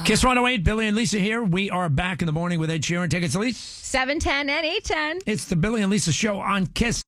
Kiss 108, Billy and Lisa here. We are back in the morning with Ed Sheeran. Tickets, Elise? 7:10 and 8:10. It's the Billy and Lisa show on Kiss.